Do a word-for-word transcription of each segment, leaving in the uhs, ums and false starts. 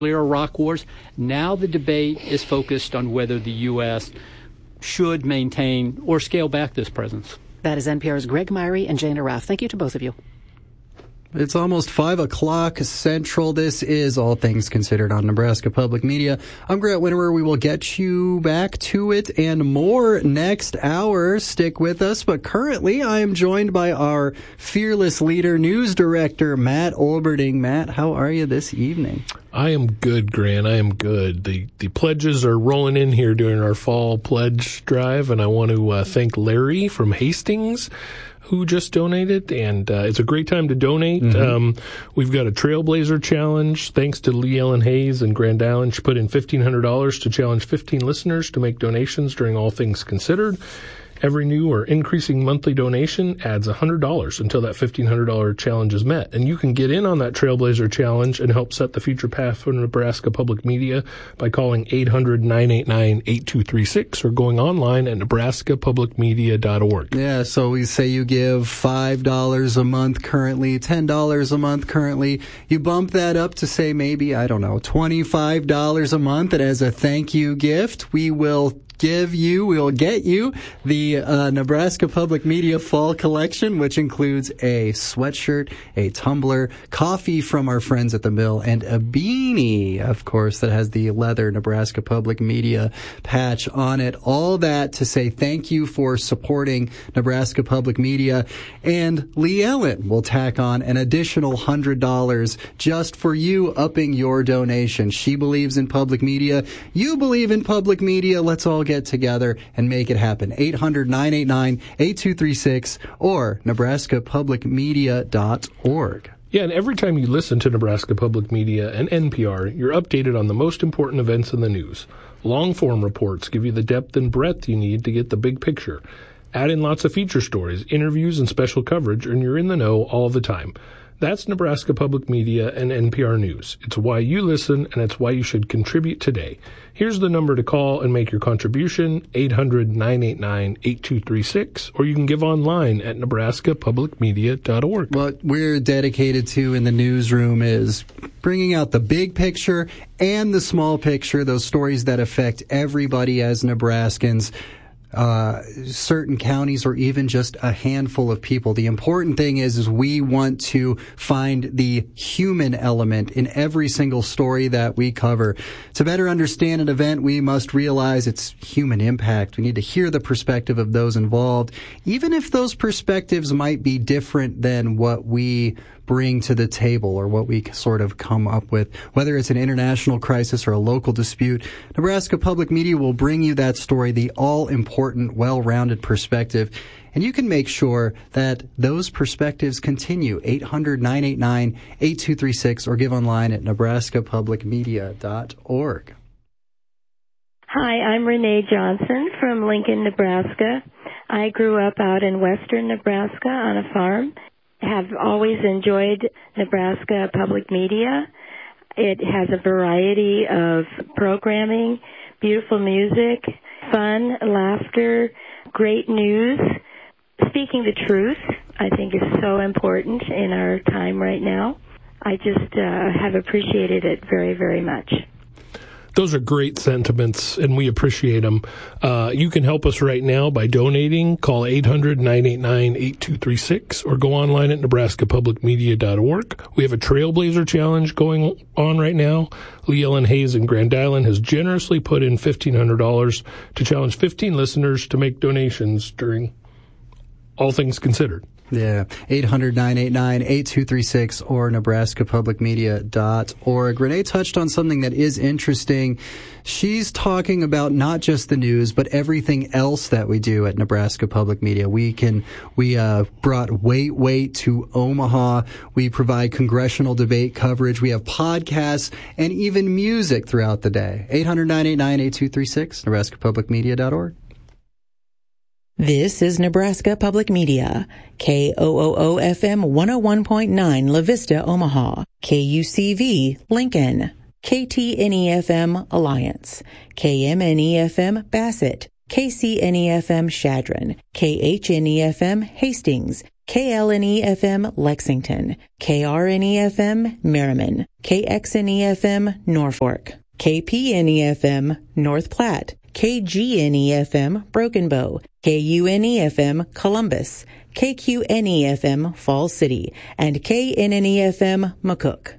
Iraq wars. Now the debate is focused on whether the U S should maintain or scale back this presence. That is N P R's Greg Myrie and Jane Arraf. Thank you to both of you. It's almost five o'clock Central. This is All Things Considered on Nebraska Public Media. I'm Grant Winterer. We will get you back to it and more next hour. Stick with us. But currently, I am joined by our fearless leader, news director, Matt Olberding. Matt, how are you this evening? I am good, Grant. I am good. The the pledges are rolling in here during our fall pledge drive, and I want to uh, thank Larry from Hastings, who just donated, and uh, it's a great time to donate. Mm-hmm. Um, we've got a Trailblazer Challenge. Thanks to Lee Ellen Hayes and Grand Island. She put in fifteen hundred dollars to challenge fifteen listeners to make donations during All Things Considered. Every new or increasing monthly donation adds one hundred dollars until that fifteen hundred dollars challenge is met. And you can get in on that Trailblazer Challenge and help set the future path for Nebraska Public Media by calling eight hundred, nine eight nine, eight two three six or going online at nebraska public media dot org. Yeah, so we say you give five dollars a month currently, ten dollars a month currently. You bump that up to, say, maybe, I don't know, twenty-five dollars a month. And as a thank you gift, we will give you, we will get you the uh, Nebraska Public Media Fall Collection, which includes a sweatshirt, a tumbler, coffee from our friends at the mill, and a beanie, of course, that has the leather Nebraska Public Media patch on it. All that to say thank you for supporting Nebraska Public Media. And Lee Ellen will tack on an additional one hundred dollars just for you, upping your donation. She believes in public media. You believe in public media. Let's all get together and make it happen. eight hundred, nine eight nine, eight two three six or nebraska public media dot org. Yeah, and every time you listen to Nebraska Public Media and N P R, you're updated on the most important events in the news. Long-form reports give you the depth and breadth you need to get the big picture. Add in lots of feature stories, interviews, and special coverage, and you're in the know all the time. That's Nebraska Public Media and N P R News. It's why you listen, and it's why you should contribute today. Here's the number to call and make your contribution, eight hundred, nine eight nine, eight two three six, or you can give online at nebraska public media dot org. What we're dedicated to in the newsroom is bringing out the big picture and the small picture, those stories that affect everybody as Nebraskans. Uh, certain counties or even just a handful of people. The important thing is, is we want to find the human element in every single story that we cover. To better understand an event, we must realize its human impact. We need to hear the perspective of those involved, even if those perspectives might be different than what we bring to the table or what we sort of come up with. Whether it's an international crisis or a local dispute, Nebraska Public Media will bring you that story, the all-important, well-rounded perspective. And you can make sure that those perspectives continue. eight hundred, nine eight nine, eight two three six or give online at nebraska public media dot org. Hi, I'm Renee Johnson from Lincoln, Nebraska. I grew up out in western Nebraska on a farm. Have always enjoyed Nebraska Public Media. It has a variety of programming, beautiful music, fun, laughter, great news. Speaking the truth, I think, is so important in our time right now. I just uh, have appreciated it very, very much. Those are great sentiments, and we appreciate them. Uh, you can help us right now by donating. Call eight hundred, nine eight nine, eight two three six or go online at nebraska public media dot org. We have a Trailblazer Challenge going on right now. Lee Ellen Hayes in Grand Island has generously put in fifteen hundred dollars to challenge fifteen listeners to make donations during All Things Considered. Yeah, eight hundred, nine eight nine, eight two three six or nebraska public media dot org. Renee touched on something that is interesting. She's talking about not just the news, but everything else that we do at Nebraska Public Media. We can, we uh, brought Wait Wait to Omaha. We provide congressional debate coverage. We have podcasts and even music throughout the day. eight hundred, nine eight nine, eight two three six, nebraska public media dot org. This is Nebraska Public Media, K O O O F M one oh one point nine La Vista, Omaha, K U C V, Lincoln, K T N E F M, Alliance, K M N E F M, Bassett, K C N E F M, Chadron, K H N E F M, Hastings, K L N E F M Lexington, K R N E F M Merriman, K X N E F M Norfolk, K P N E F M North Platte, K G N E F M Broken Bow, K U N E F M Columbus, K Q N E F M Falls City, and K N N E F M McCook.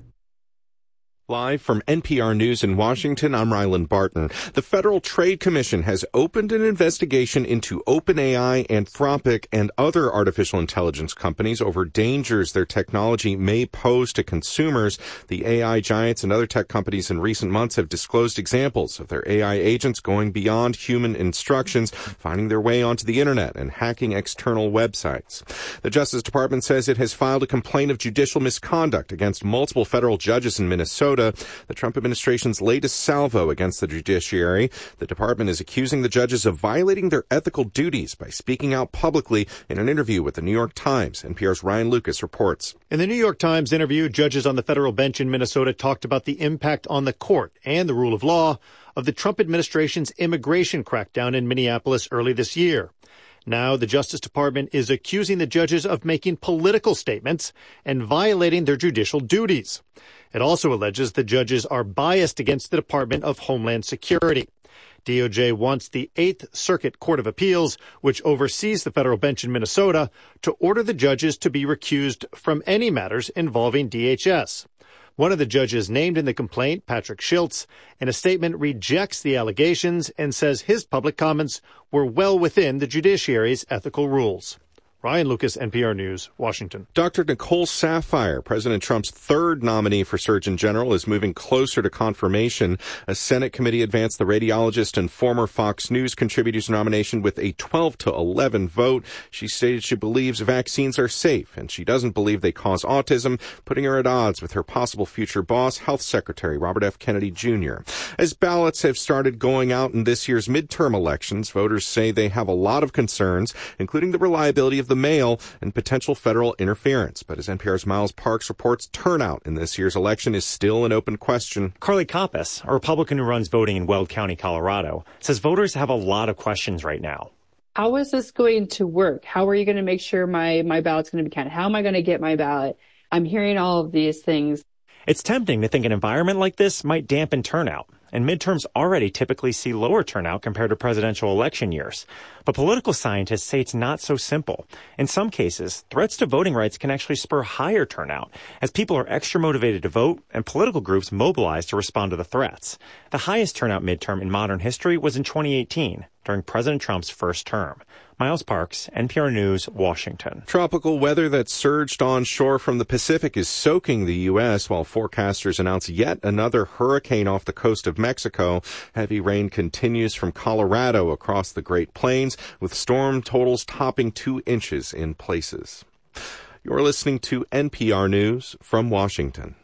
Live from N P R News in Washington, I'm Ryland Barton. The Federal Trade Commission has opened an investigation into OpenAI, Anthropic, and other artificial intelligence companies over dangers their technology may pose to consumers. The A I giants and other tech companies in recent months have disclosed examples of their A I agents going beyond human instructions, finding their way onto the internet and hacking external websites. The Justice Department says it has filed a complaint of judicial misconduct against multiple federal judges in Minnesota, the Trump administration's latest salvo against the judiciary. The department is accusing the judges of violating their ethical duties by speaking out publicly in an interview with the New York Times. N P R's Ryan Lucas reports. In the New York Times interview, judges on the federal bench in Minnesota talked about the impact on the court and the rule of law of the Trump administration's immigration crackdown in Minneapolis early this year. Now, the Justice Department is accusing the judges of making political statements and violating their judicial duties. It also alleges the judges are biased against the Department of Homeland Security. D O J wants the Eighth Circuit Court of Appeals, which oversees the federal bench in Minnesota, to order the judges to be recused from any matters involving D H S. One of the judges named in the complaint, Patrick Schiltz, in a statement rejects the allegations and says his public comments were well within the judiciary's ethical rules. Ryan Lucas, N P R News, Washington. Doctor Nicole Saphier, President Trump's third nominee for Surgeon General, is moving closer to confirmation. A Senate committee advanced the radiologist and former Fox News contributor's nomination with a twelve to eleven vote. She stated she believes vaccines are safe, and she doesn't believe they cause autism, putting her at odds with her possible future boss, Health Secretary Robert F. Kennedy Junior As ballots have started going out in this year's midterm elections, voters say they have a lot of concerns, including the reliability of the mail and potential federal interference. But as N P R's Miles Parks reports, turnout in this year's election is still an open question. Carly Koppas, a Republican who runs voting in Weld County, Colorado, says voters have a lot of questions right now. How is this going to work? How are you going to make sure my, my ballot's going to be counted? How am I going to get my ballot? I'm hearing all of these things. It's tempting to think an environment like this might dampen turnout, and midterms already typically see lower turnout compared to presidential election years. But political scientists say it's not so simple. In some cases, threats to voting rights can actually spur higher turnout, as people are extra motivated to vote and political groups mobilize to respond to the threats. The highest turnout midterm in modern history was in twenty eighteen, during President Trump's first term. Miles Parks, N P R News, Washington. Tropical weather that surged onshore from the Pacific is soaking the U S, while forecasters announce yet another hurricane off the coast of Mexico. Heavy rain continues from Colorado across the Great Plains, with storm totals topping two inches in places. You're listening to N P R News from Washington.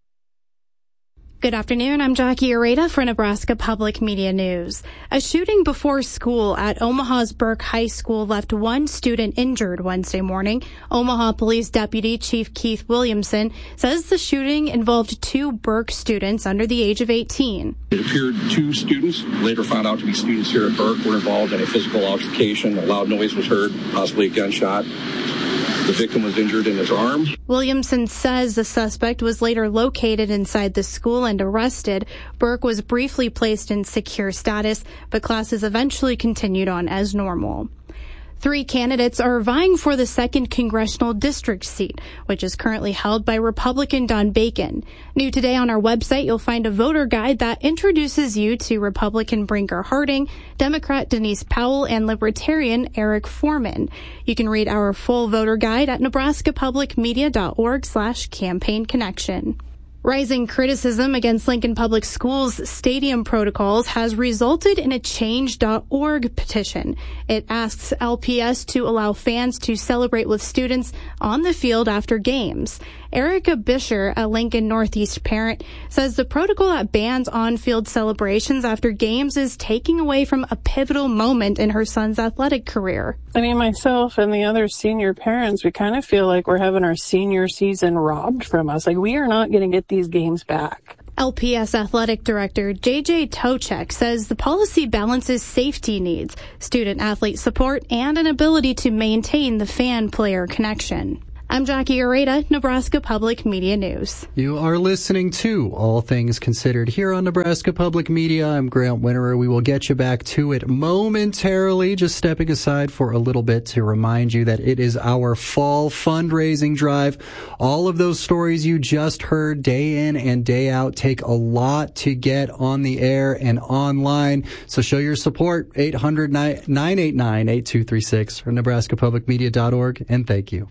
Good afternoon. I'm Jackie Areta for Nebraska Public Media News. A shooting before school at Omaha's Burke High School left one student injured Wednesday morning. Omaha Police Deputy Chief Keith Williamson says the shooting involved two Burke students under the age of eighteen. It appeared two students, later found out to be students here at Burke, were involved in a physical altercation. A loud noise was heard, possibly a gunshot. The victim was injured in his arm. Williamson says the suspect was later located inside the school and arrested. Burke was briefly placed in secure status, but classes eventually continued on as normal. Three candidates are vying for the second congressional district seat, which is currently held by Republican Don Bacon. New today on our website, you'll find a voter guide that introduces you to Republican Brinker Harding, Democrat Denise Powell, and Libertarian Eric Foreman. You can read our full voter guide at nebraskapublicmedia.org slash campaign connection. Rising criticism against Lincoln Public Schools' stadium protocols has resulted in a change dot org petition. It asks L P S to allow fans to celebrate with students on the field after games. Erica Bisher, a Lincoln Northeast parent, says the protocol that bans on-field celebrations after games is taking away from a pivotal moment in her son's athletic career. I mean, myself and the other senior parents, we kind of feel like we're having our senior season robbed from us. Like, we are not going to get these games back. L P S Athletic Director J J Tochek says the policy balances safety needs, student-athlete support, and an ability to maintain the fan-player connection. I'm Jackie Areta, Nebraska Public Media News. You are listening to All Things Considered here on Nebraska Public Media. I'm Grant Winterer. We will get you back to it momentarily, just stepping aside for a little bit to remind you that it is our fall fundraising drive. All of those stories you just heard day in and day out take a lot to get on the air and online. So show your support, eight hundred, nine eight nine, eight two three six or nebraska public media dot org, and thank you.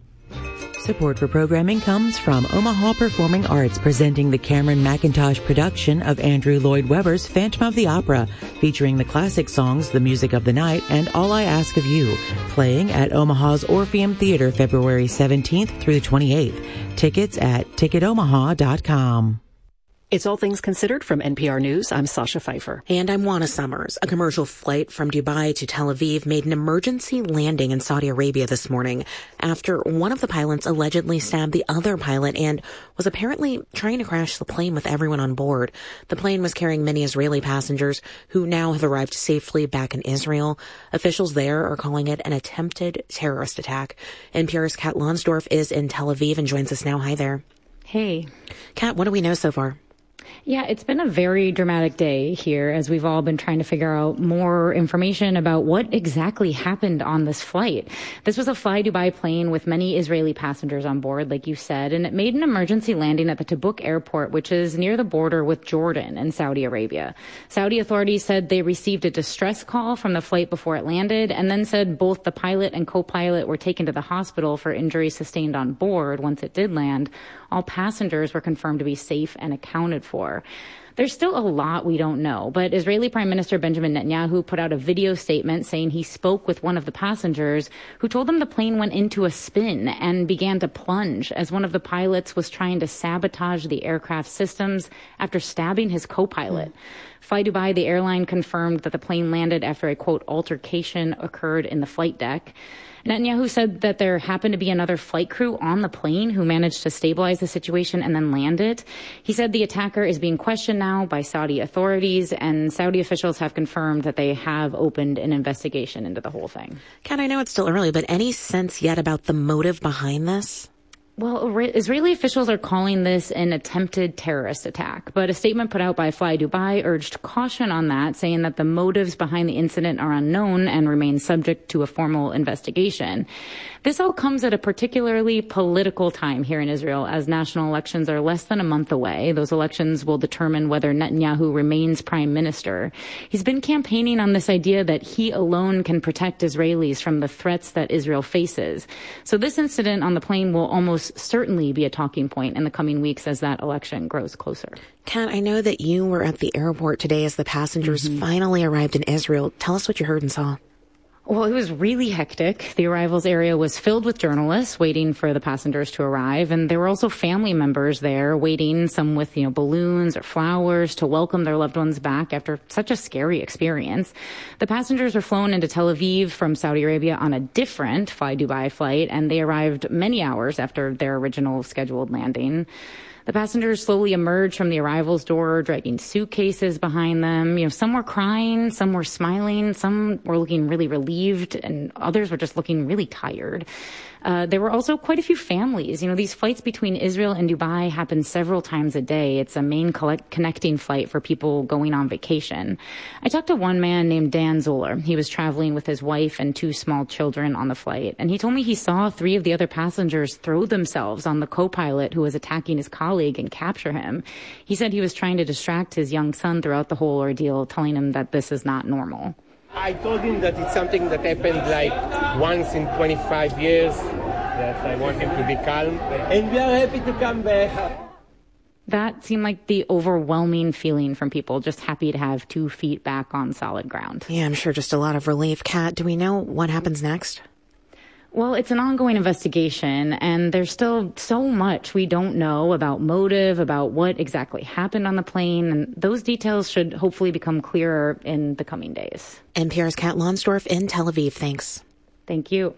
Support for programming comes from Omaha Performing Arts, presenting the Cameron McIntosh production of Andrew Lloyd Webber's Phantom of the Opera, featuring the classic songs The Music of the Night and All I Ask of You, playing at Omaha's Orpheum Theater February seventeenth through the twenty-eighth. Tickets at ticket omaha dot com. It's All Things Considered from N P R News. I'm Sasha Pfeiffer. And I'm Juana Summers. A commercial flight from Dubai to Tel Aviv made an emergency landing in Saudi Arabia this morning after one of the pilots allegedly stabbed the other pilot and was apparently trying to crash the plane with everyone on board. The plane was carrying many Israeli passengers who now have arrived safely back in Israel. Officials there are calling it an attempted terrorist attack. N P R's Kat Lonsdorf is in Tel Aviv and joins us now. Hi there. Hey. Kat, what do we know so far? Yeah, it's been a very dramatic day here as we've all been trying to figure out more information about what exactly happened on this flight. This was a Fly Dubai plane with many Israeli passengers on board, like you said, and it made an emergency landing at the Tabuk airport, which is near the border with Jordan and Saudi Arabia. Saudi authorities said they received a distress call from the flight before it landed, and then said both the pilot and co-pilot were taken to the hospital for injuries sustained on board once it did land. All passengers were confirmed to be safe and accounted for. There's still a lot we don't know, but Israeli Prime Minister Benjamin Netanyahu put out a video statement saying he spoke with one of the passengers who told him the plane went into a spin and began to plunge as one of the pilots was trying to sabotage the aircraft systems after stabbing his co-pilot. Mm. Fly Dubai, the airline, confirmed that the plane landed after a, quote, altercation occurred in the flight deck. Netanyahu said that there happened to be another flight crew on the plane who managed to stabilize the situation and then land it. He said the attacker is being questioned now by Saudi authorities, and Saudi officials have confirmed that they have opened an investigation into the whole thing. Kat, I know it's still early, but any sense yet about the motive behind this? Well, Israeli officials are calling this an attempted terrorist attack, but a statement put out by Fly Dubai urged caution on that, saying that the motives behind the incident are unknown and remain subject to a formal investigation. This all comes at a particularly political time here in Israel, as national elections are less than a month away. Those elections will determine whether Netanyahu remains prime minister. He's been campaigning on this idea that he alone can protect Israelis from the threats that Israel faces. So this incident on the plane will almost certainly be a talking point in the coming weeks as that election grows closer. Kat, I know that you were at the airport today as the passengers mm-hmm. finally arrived in Israel. Tell us what you heard and saw. Well, it was really hectic. The arrivals area was filled with journalists waiting for the passengers to arrive, and there were also family members there waiting, some with, you know, balloons or flowers to welcome their loved ones back after such a scary experience. The passengers were flown into Tel Aviv from Saudi Arabia on a different Fly Dubai flight, and they arrived many hours after their original scheduled landing. The passengers slowly emerged from the arrivals door, dragging suitcases behind them. You know, some were crying, some were smiling, some were looking really relieved, and others were just looking really tired. Uh, there were also quite a few families. You know, these flights between Israel and Dubai happen several times a day. It's a main collect- connecting flight for people going on vacation. I talked to one man named Dan Zoller. He was traveling with his wife and two small children on the flight, and he told me he saw three of the other passengers throw themselves on the co-pilot who was attacking his colleague and capture him. He said he was trying to distract his young son throughout the whole ordeal, telling him that this is not normal. I told him that it's something that happened like once in twenty-five years, that I want him to be calm, and we are happy to come back. That seemed like the overwhelming feeling from people, just happy to have two feet back on solid ground. Yeah, I'm sure just a lot of relief. Kat, do we know what happens next? Well, it's an ongoing investigation, and there's still so much we don't know about motive, about what exactly happened on the plane, and those details should hopefully become clearer in the coming days. N P R's Kat Lonsdorf in Tel Aviv. Thanks. Thank you.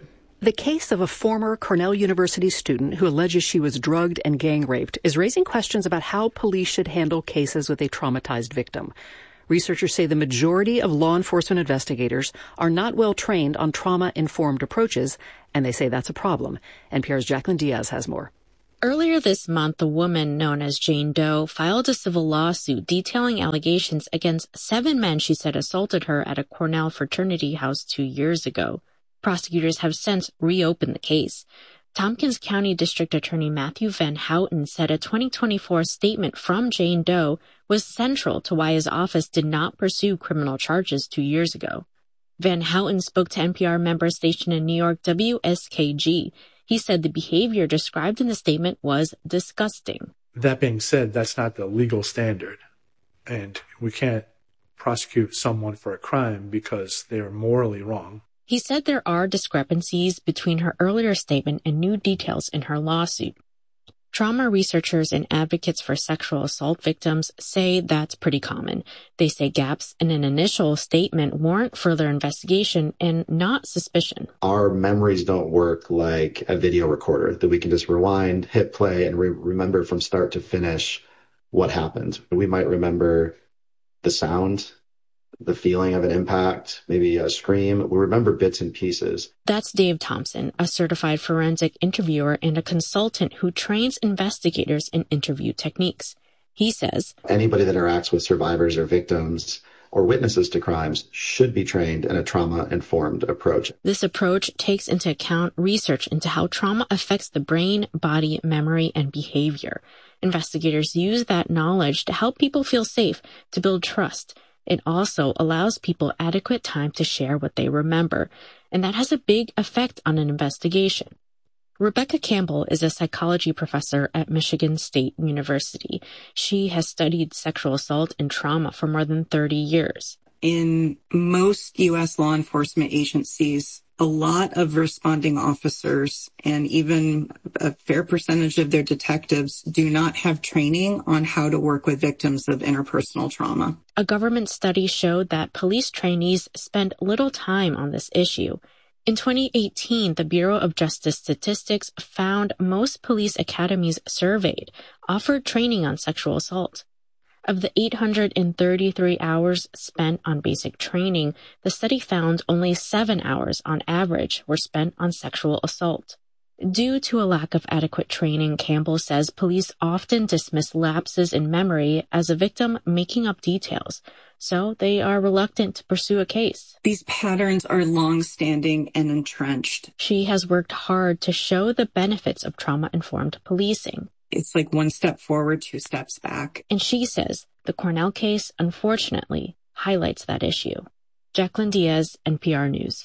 The case of a former Cornell University student who alleges she was drugged and gang raped is raising questions about how police should handle cases with a traumatized victim. Researchers say the majority of law enforcement investigators are not well trained on trauma-informed approaches, and they say that's a problem. N P R's Jacqueline Diaz has more. Earlier this month, a woman known as Jane Doe filed a civil lawsuit detailing allegations against seven men she said assaulted her at a Cornell fraternity house two years ago. Prosecutors have since reopened the case. Tompkins County District Attorney Matthew Van Houten said a twenty twenty-four statement from Jane Doe was central to why his office did not pursue criminal charges two years ago. Van Houten spoke to N P R member station in New York W S K G. He said the behavior described in the statement was disgusting. That being said, that's not the legal standard, and we can't prosecute someone for a crime because they are morally wrong. He said there are discrepancies between her earlier statement and new details in her lawsuit. Trauma researchers and advocates for sexual assault victims say that's pretty common. They say gaps in an initial statement warrant further investigation and not suspicion. Our memories don't work like a video recorder that we can just rewind, hit play, and re- remember from start to finish what happened. We might remember the sound, the feeling of an impact, maybe a scream. We remember bits and pieces. That's Dave Thompson, a certified forensic interviewer and a consultant who trains investigators in interview techniques. He says, anybody that interacts with survivors or victims or witnesses to crimes should be trained in a trauma-informed approach. This approach takes into account research into how trauma affects the brain, body, memory, and behavior. Investigators use that knowledge to help people feel safe, to build trust. It also allows people adequate time to share what they remember, and that has a big effect on an investigation. Rebecca Campbell is a psychology professor at Michigan State University. She has studied sexual assault and trauma for more than thirty years. In most U S law enforcement agencies, a lot of responding officers and even a fair percentage of their detectives do not have training on how to work with victims of interpersonal trauma. A government study showed that police trainees spend little time on this issue. In twenty eighteen, the Bureau of Justice Statistics found most police academies surveyed offered training on sexual assault. Of the eight hundred thirty-three hours spent on basic training, the study found only seven hours on average were spent on sexual assault. Due to a lack of adequate training, Campbell says police often dismiss lapses in memory as a victim making up details, so they are reluctant to pursue a case. These patterns are long-standing and entrenched. She has worked hard to show the benefits of trauma-informed policing. It's like one step forward, two steps back. And she says the Cornell case, unfortunately, highlights that issue. Jacqueline Diaz, N P R News.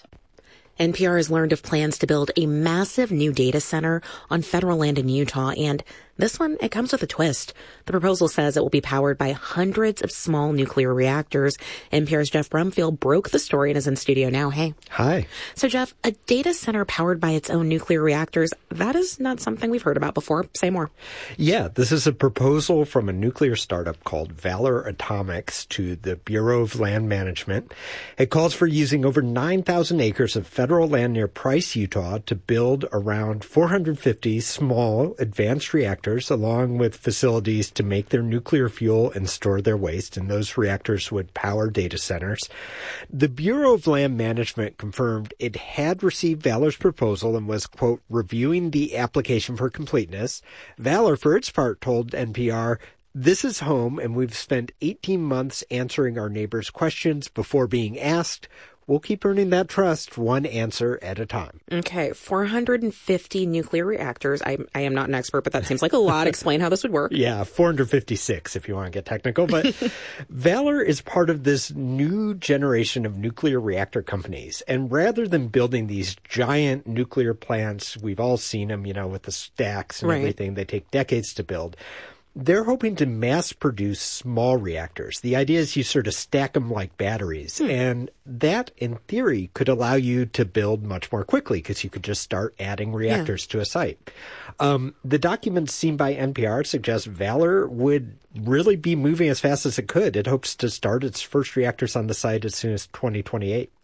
N P R has learned of plans to build a massive new data center on federal land in Utah, and this one, it comes with a twist. The proposal says it will be powered by hundreds of small nuclear reactors. N P R's Jeff Brumfield broke the story and is in studio now. Hey. Hi. So, Jeff, a data center powered by its own nuclear reactors, that is not something we've heard about before. Say more. Yeah, this is a proposal from a nuclear startup called Valor Atomics to the Bureau of Land Management. It calls for using over nine thousand acres of federal land near Price, Utah, to build around four hundred fifty small advanced reactors, along with facilities to make their nuclear fuel and store their waste, and those reactors would power data centers. The Bureau of Land Management confirmed it had received Valor's proposal and was, quote, reviewing the application for completeness. Valor, for its part, told N P R, "This is home, and we've spent eighteen months answering our neighbors' questions before being asked. We'll keep earning that trust one answer at a time." Okay, four hundred fifty nuclear reactors. I, I am not an expert, but that seems like a lot. Explain how this would work. Yeah, four hundred fifty-six if you want to get technical. But Valor is part of this new generation of nuclear reactor companies. And rather than building these giant nuclear plants, we've all seen them, you know, with the stacks and right. everything. They take decades to build. They're hoping to mass produce small reactors. The idea is you sort of stack them like batteries. Hmm. And that, in theory, could allow you to build much more quickly because you could just start adding reactors yeah. to a site. Um, the documents seen by N P R suggest Valor would really be moving as fast as it could. It hopes to start its first reactors on the site as soon as twenty twenty-eight.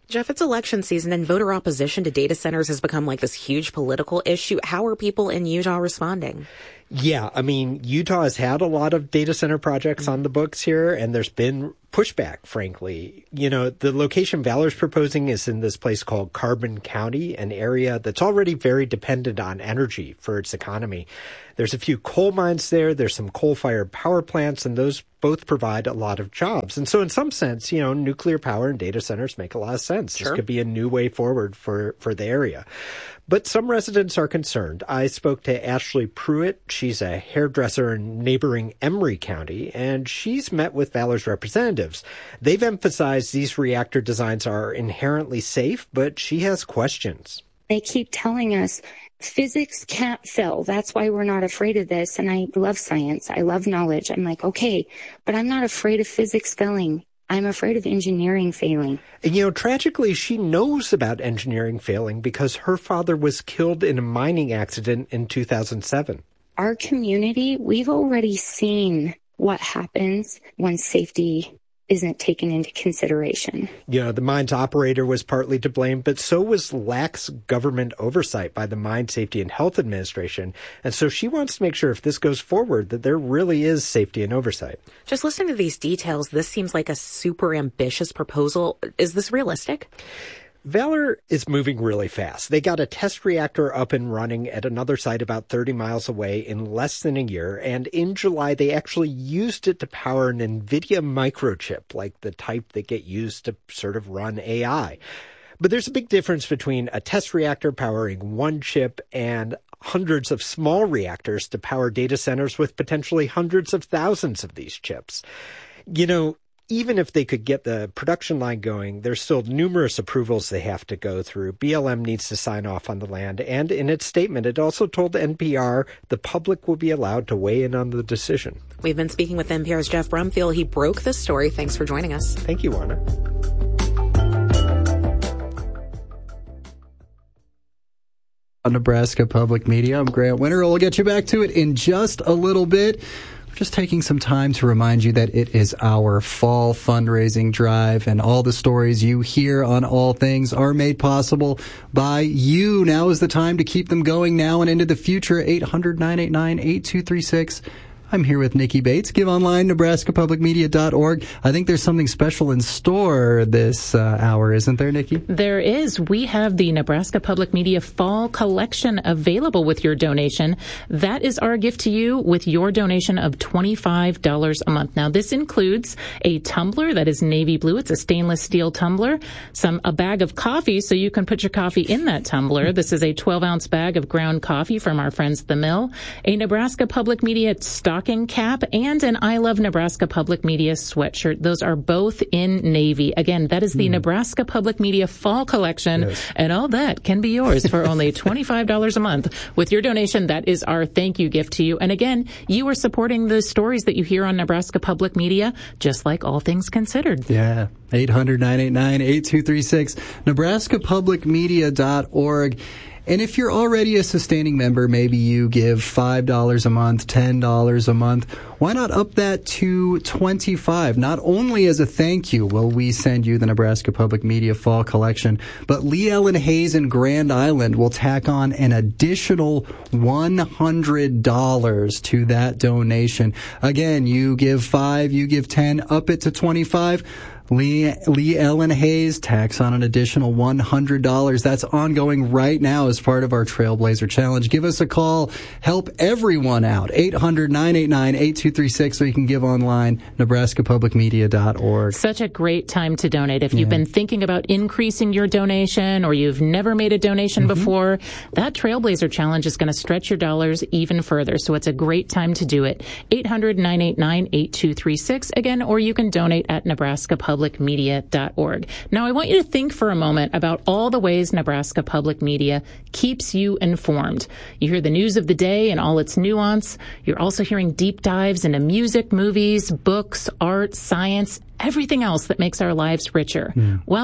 Jeff, it's election season and voter opposition to data centers has become like this huge political issue. How are people in Utah responding? Yeah, I mean, Utah has had a lot of data center projects on the books here, and there's been pushback, frankly. You know, the location Valor's proposing is in this place called Carbon County, an area that's already very dependent on energy for its economy. There's a few coal mines there. There's some coal-fired power plants, and those both provide a lot of jobs. And so in some sense, you know, nuclear power and data centers make a lot of sense. Sure. This could be a new way forward for, for the area. But some residents are concerned. I spoke to Ashley Pruitt. She's a hairdresser in neighboring Emery County, and she's met with Valor's representatives. They've emphasized these reactor designs are inherently safe, but she has questions. They keep telling us physics can't fail. That's why we're not afraid of this. And I love science. I love knowledge. I'm like, okay, but I'm not afraid of physics failing. I'm afraid of engineering failing. And, you know, tragically, she knows about engineering failing because her father was killed in a mining accident in two thousand seven. Our community, we've already seen what happens when safety isn't taken into consideration. You know, the mine's operator was partly to blame, but so was lax government oversight by the Mine Safety and Health Administration. And so she wants to make sure if this goes forward that there really is safety and oversight. Just listening to these details, this seems like a super ambitious proposal. Is this realistic? Valor is moving really fast. They got a test reactor up and running at another site about thirty miles away in less than a year. And in July, they actually used it to power an NVIDIA microchip, like the type that get used to sort of run A I. But there's a big difference between a test reactor powering one chip and hundreds of small reactors to power data centers with potentially hundreds of thousands of these chips. You know, even if they could get the production line going, there's still numerous approvals they have to go through. B L M needs to sign off on the land. And in its statement, it also told N P R the public will be allowed to weigh in on the decision. We've been speaking with N P R's Jeff Brumfiel. He broke this story. Thanks for joining us. Thank you, Anna. On Nebraska Public Media, I'm Grant Winter. We'll get you back to it in just a little bit. Just taking some time to remind you that it is our fall fundraising drive, and all the stories you hear on All Things are made possible by you. Now is the time to keep them going now and into the future. eight hundred, nine eight nine, eight two three six. I'm here with Nikki Bates. Give online, Nebraska Public Media dot org. I think there's something special in store this uh, hour, isn't there, Nikki? There is. We have the Nebraska Public Media Fall Collection available with your donation. That is our gift to you with your donation of twenty-five dollars a month. Now, this includes a tumbler that is navy blue. It's a stainless steel tumbler. Some a bag of coffee, so you can put your coffee in that tumbler. This is a twelve-ounce bag of ground coffee from our friends at the mill. A Nebraska Public Media stock cap and an I Love Nebraska Public Media sweatshirt. Those are both in navy. Again, that is the mm. Nebraska Public Media Fall Collection, yes. And all that can be yours for only twenty-five dollars a month. With your donation, that is our thank you gift to you. And again, you are supporting the stories that you hear on Nebraska Public Media, just like All Things Considered. Yeah. eight hundred, nine eight nine, eight two three six, Nebraska Public Media dot org. And if you're already a sustaining member, maybe you give five dollars a month, ten dollars a month. Why not up that to twenty-five dollars? Not only as a thank you will we send you the Nebraska Public Media Fall Collection, but Lee Ellen Hayes in Grand Island will tack on an additional one hundred dollars to that donation. Again, you give five, you give ten, up it to twenty-five. Lee, Lee Ellen Hayes tacks on an additional one hundred dollars. That's ongoing right now as part of our Trailblazer Challenge. Give us a call. Help everyone out. eight hundred, nine eight nine, eight two three six, or you can give online, Nebraska Public Media dot org. Such a great time to donate. If you've yeah. been thinking about increasing your donation or you've never made a donation mm-hmm. before, that Trailblazer Challenge is going to stretch your dollars even further. So it's a great time to do it. eight hundred, nine eight nine, eight two three six, again, or you can donate at Nebraska Public Media dot org. Now, I want you to think for a moment about all the ways Nebraska Public Media keeps you informed. You hear the news of the day and all its nuance. You're also hearing deep dives into music, movies, books, art, science, everything else that makes our lives richer. Mm. Well,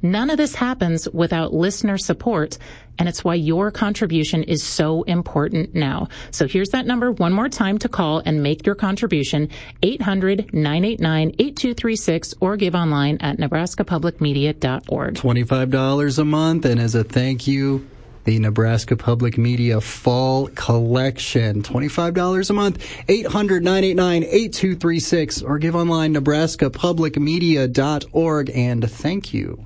None of this happens without listener support, and it's why your contribution is so important now. So here's that number one more time to call and make your contribution, eight hundred, nine eight nine, eight two three six, or give online at nebraska public media dot org. twenty-five dollars a month, and as a thank you, the Nebraska Public Media Fall Collection. twenty-five dollars a month, eight hundred, nine eight nine, eight two three six, or give online nebraska public media dot org, and thank you.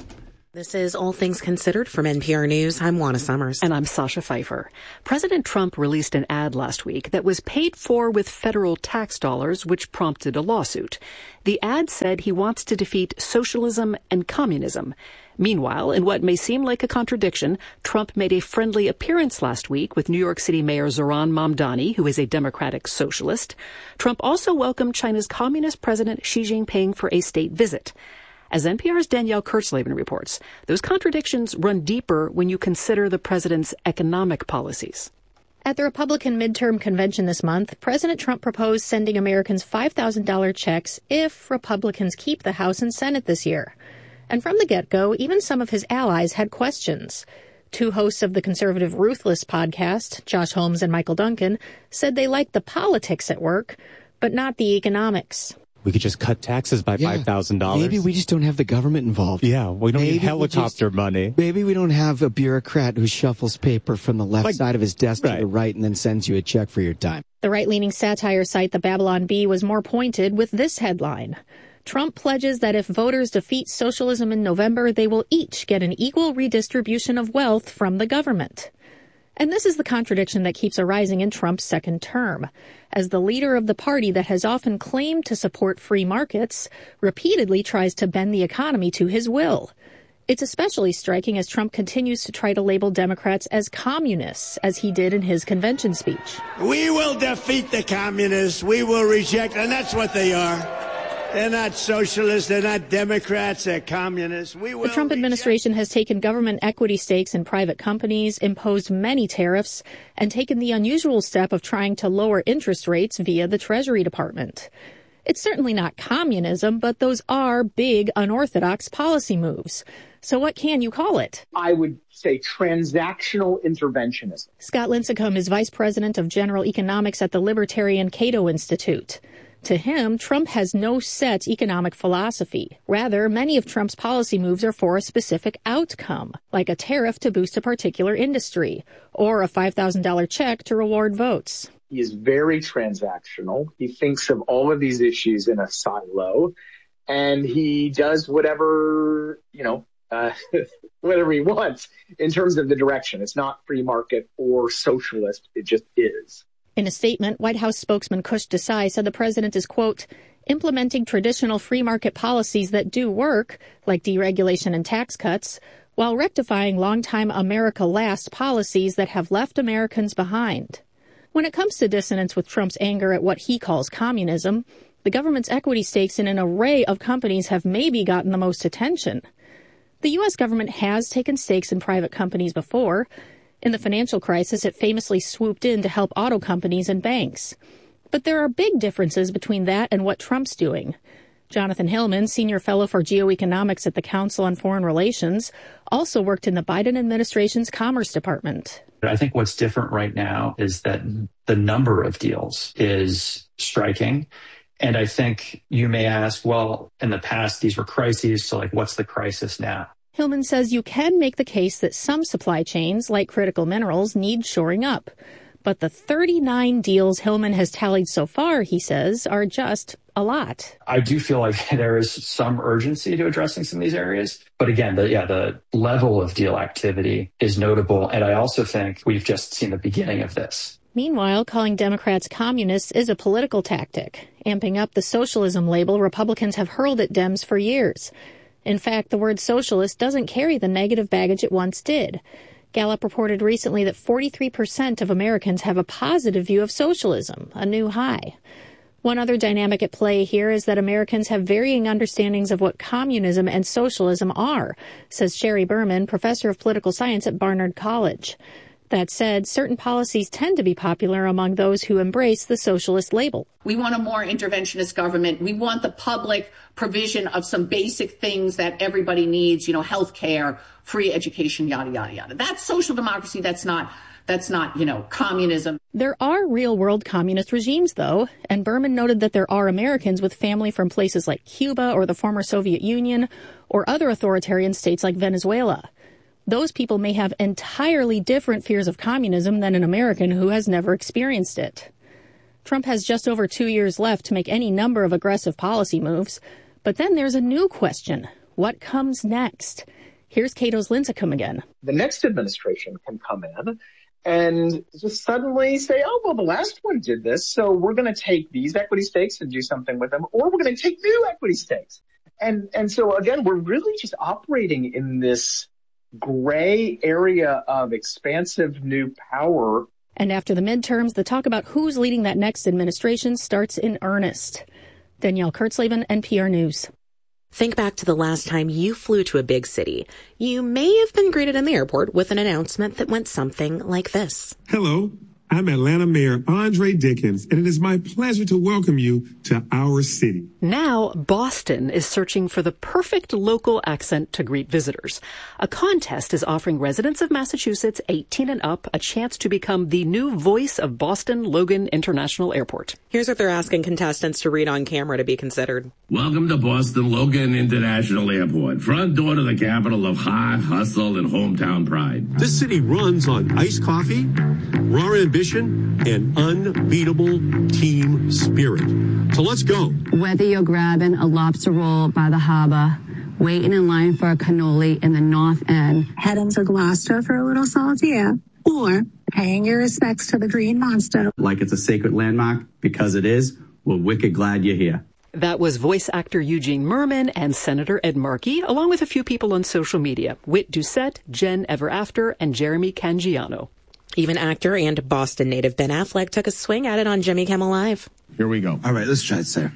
This is All Things Considered from N P R News. I'm Juana Summers. And I'm Sasha Pfeiffer. President Trump released an ad last week that was paid for with federal tax dollars, which prompted a lawsuit. The ad said he wants to defeat socialism and communism. Meanwhile, in what may seem like a contradiction, Trump made a friendly appearance last week with New York City Mayor Zohran Mamdani, who is a Democratic socialist. Trump also welcomed China's Communist President Xi Jinping for a state visit. As N P R's Danielle Kurtzleben reports, those contradictions run deeper when you consider the president's economic policies. At the Republican midterm convention this month, President Trump proposed sending Americans five thousand dollars checks if Republicans keep the House and Senate this year. And from the get-go, even some of his allies had questions. Two hosts of the conservative Ruthless podcast, Josh Holmes and Michael Duncan, said they liked the politics at work, but not the economics. We could just cut taxes by yeah, five thousand dollars. Maybe we just don't have the government involved. Yeah, we don't maybe need helicopter just, money. Maybe we don't have a bureaucrat who shuffles paper from the left like, side of his desk right. to the right and then sends you a check for your time. The right-leaning satire site The Babylon Bee was more pointed with this headline. Trump pledges that if voters defeat socialism in November, they will each get an equal redistribution of wealth from the government. And this is the contradiction that keeps arising in Trump's second term. As the leader of the party that has often claimed to support free markets, repeatedly tries to bend the economy to his will. It's especially striking as Trump continues to try to label Democrats as communists, as he did in his convention speech. We will defeat the communists. We will reject, and that's what they are. They're not socialists. They're not Democrats. They're communists. We will the Trump administration has taken government equity stakes in private companies, imposed many tariffs, and taken the unusual step of trying to lower interest rates via the Treasury Department. It's certainly not communism, but those are big, unorthodox policy moves. So what can you call it? I would say transactional interventionism. Scott Lincecum is vice president of general economics at the Libertarian Cato Institute. To him, Trump has no set economic philosophy. Rather, many of Trump's policy moves are for a specific outcome, like a tariff to boost a particular industry, or a five thousand dollars check to reward votes. He is very transactional. He thinks of all of these issues in a silo, and he does whatever, you know, uh, whatever he wants in terms of the direction. It's not free market or socialist. It just is. In a statement, White House spokesman Kush Desai said the president is, quote, implementing traditional free market policies that do work, like deregulation and tax cuts, while rectifying longtime America Last policies that have left Americans behind. When it comes to dissonance with Trump's anger at what he calls communism, the government's equity stakes in an array of companies have maybe gotten the most attention. The U S government has taken stakes in private companies before. In the financial crisis, it famously swooped in to help auto companies and banks. But there are big differences between that and what Trump's doing. Jonathan Hillman, senior fellow for geoeconomics at the Council on Foreign Relations, also worked in the Biden administration's Commerce Department. I think what's different right now is that the number of deals is striking. And I think you may ask, well, in the past, these were crises, so like, what's the crisis now? Hillman says you can make the case that some supply chains, like critical minerals, need shoring up. But the thirty-nine deals Hillman has tallied so far, he says, are just a lot. I do feel like there is some urgency to addressing some of these areas. But again, the, yeah, the level of deal activity is notable. And I also think we've just seen the beginning of this. Meanwhile, calling Democrats communists is a political tactic, amping up the socialism label Republicans have hurled at Dems for years. In fact, the word socialist doesn't carry the negative baggage it once did. Gallup reported recently that forty-three percent of Americans have a positive view of socialism, a new high. One other dynamic at play here is that Americans have varying understandings of what communism and socialism are, says Sherry Berman, professor of political science at Barnard College. That said, certain policies tend to be popular among those who embrace the socialist label. We want a more interventionist government. We want the public provision of some basic things that everybody needs, you know, health care, free education, yada, yada, yada. That's social democracy. That's not, that's not, you know, communism. There are real-world communist regimes, though, and Berman noted that there are Americans with family from places like Cuba or the former Soviet Union or other authoritarian states like Venezuela. Those people may have entirely different fears of communism than an American who has never experienced it. Trump has just over two years left to make any number of aggressive policy moves. But then there's a new question. What comes next? Here's Cato's Lincecum again. The next administration can come in and just suddenly say, oh, well, the last one did this, so we're going to take these equity stakes and do something with them, or we're going to take new equity stakes. And, and so, again, we're really just operating in this gray area of expansive new power. And after the midterms, the talk about who's leading that next administration starts in earnest. Danielle Kurtzleben, N P R News. Think back to the last time you flew to a big city. You may have been greeted in the airport with an announcement that went something like this. Hello, I'm Atlanta Mayor Andre Dickens, and it is my pleasure to welcome you to our city. Now, Boston is searching for the perfect local accent to greet visitors. A contest is offering residents of Massachusetts eighteen and up a chance to become the new voice of Boston Logan International Airport. Here's what they're asking contestants to read on camera to be considered. Welcome to Boston Logan International Airport, front door to the capital of heart, hustle, and hometown pride. This city runs on iced coffee, raw ambition, and unbeatable team spirit. So let's go. Whether you're grabbing a lobster roll by the harbor, waiting in line for a cannoli in the North End, heading to Gloucester for a little saltier, or paying your respects to the Green Monster. Like it's a sacred landmark, because it is, we're wicked glad you're here. That was voice actor Eugene Merman and Senator Ed Markey, along with a few people on social media, Whit Doucette, Jen Everafter, and Jeremy Cangiano. Even actor and Boston native Ben Affleck took a swing at it on Jimmy Kimmel Live. Here we go. All right, let's try it, sir.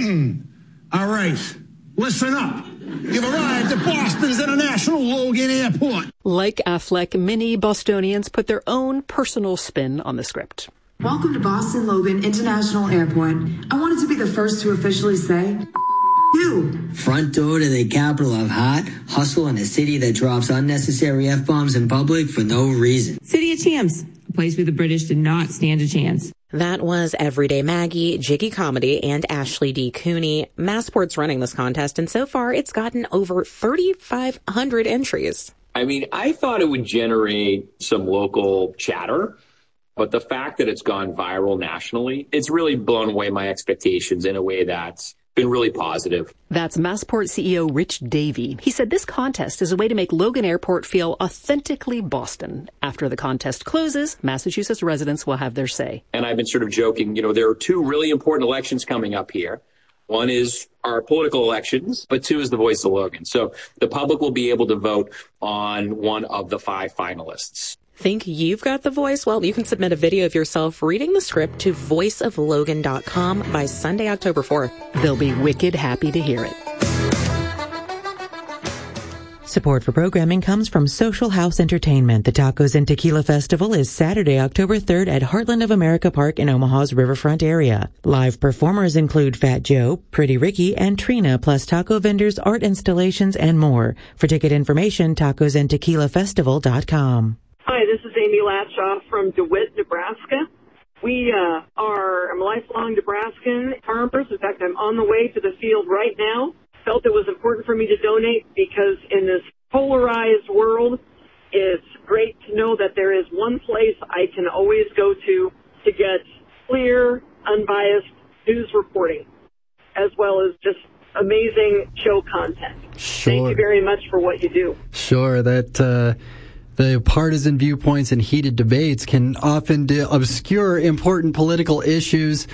All right, listen up. You've arrived at Boston's International Logan Airport. Like Affleck, many Bostonians put their own personal spin on the script. Welcome to Boston Logan International Airport. I wanted to be the first to officially say, you. Front door to the capital of hot, hustle in a city that drops unnecessary F-bombs in public for no reason. City of Champs, a place where the British did not stand a chance. That was Everyday Maggie, Jiggy Comedy, and Ashley D. Cooney. Massport's running this contest, and so far it's gotten over thirty-five hundred entries. I mean, I thought it would generate some local chatter, but the fact that it's gone viral nationally, it's really blown away my expectations in a way that's been really positive. That's Massport C E O Rich Davey. He said this contest is a way to make Logan Airport feel authentically Boston. After the contest closes, Massachusetts residents will have their say. And I've been sort of joking, you know, there are two really important elections coming up here. One is our political elections, but two is the voice of Logan. So the public will be able to vote on one of the five finalists. Think you've got the voice? Well, you can submit a video of yourself reading the script to voice of logan dot com by Sunday, October fourth. They'll be wicked happy to hear it. Support for programming comes from Social House Entertainment. The Tacos and Tequila Festival is Saturday, October third at Heartland of America Park in Omaha's riverfront area. Live performers include Fat Joe, Pretty Ricky, and Trina, plus taco vendors, art installations, and more. For ticket information, tacos and tequila festival dot com. Hi, this is Amy Latshaw from DeWitt, Nebraska. We uh, are I'm lifelong Nebraskan farmers. In fact, I'm on the way to the field right now. Felt it was important for me to donate because in this polarized world, it's great to know that there is one place I can always go to to get clear, unbiased news reporting, as well as just amazing show content. Sure. Thank you very much for what you do. Sure, that uh, the partisan viewpoints and heated debates can often de- obscure important political issues.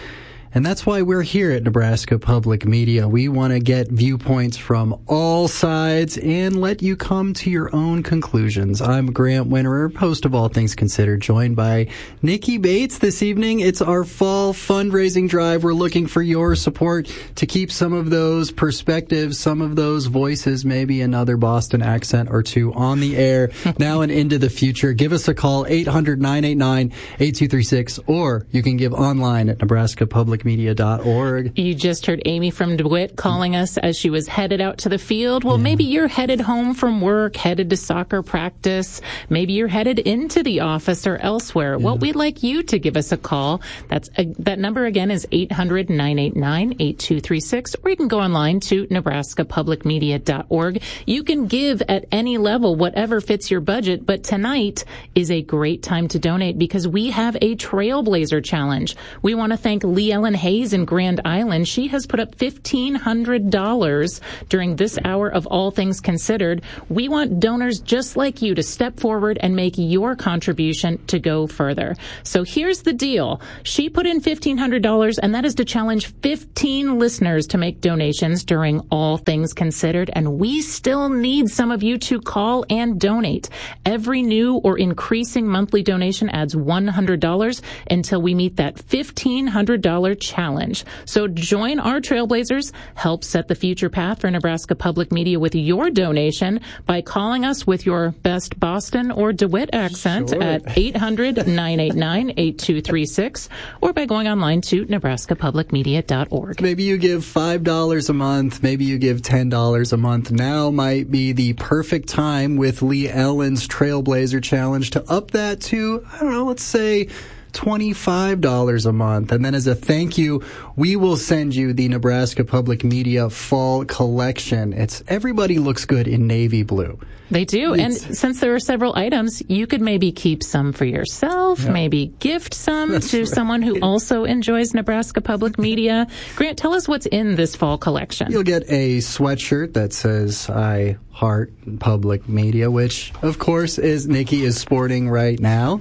And that's why we're here at Nebraska Public Media. We want to get viewpoints from all sides and let you come to your own conclusions. I'm Grant Winterer, host of All Things Considered, joined by Nikki Bates this evening. It's our fall fundraising drive. We're looking for your support to keep some of those perspectives, some of those voices, maybe another Boston accent or two on the air now and into the future. Give us a call, eight hundred, nine eight nine, eight two three six, or you can give online at nebraska public media dot org. You just heard Amy from DeWitt calling us as she was headed out to the field. Well, yeah. Maybe you're headed home from work, headed to soccer practice. Maybe you're headed into the office or elsewhere. Yeah. Well, we'd like you to give us a call. That's a, that number again is eight hundred, nine eight nine, eight two three six, or you can go online to nebraska public media dot org. You can give at any level, whatever fits your budget, but tonight is a great time to donate because we have a Trailblazer Challenge. We want to thank Lee Ellen Hayes in Grand Island. She has put up fifteen hundred dollars during this hour of All Things Considered. We want donors just like you to step forward and make your contribution to go further. So here's the deal. She put in fifteen hundred dollars, and that is to challenge fifteen listeners to make donations during All Things Considered, and we still need some of you to call and donate. Every new or increasing monthly donation adds one hundred dollars until we meet that fifteen hundred dollars challenge. So join our Trailblazers, help set the future path for Nebraska Public Media with your donation by calling us with your best Boston or DeWitt accent sure. at eight hundred, nine eight nine, eight two three six, or by going online to nebraska public media dot org. Maybe you give five dollars a month, maybe you give ten dollars a month. Now might be the perfect time with Lee Ellen's Trailblazer Challenge to up that to, I don't know, let's say twenty-five dollars a month. And then as a thank you, we will send you the Nebraska Public Media Fall Collection. It's Everybody Looks Good in Navy Blue. They do. It's, and since there are several items, you could maybe keep some for yourself, yeah. maybe gift some That's to right. someone who also enjoys Nebraska Public Media. Grant, tell us what's in this fall collection. You'll get a sweatshirt that says, I heart public media, which, of course, is Nikki is sporting right now.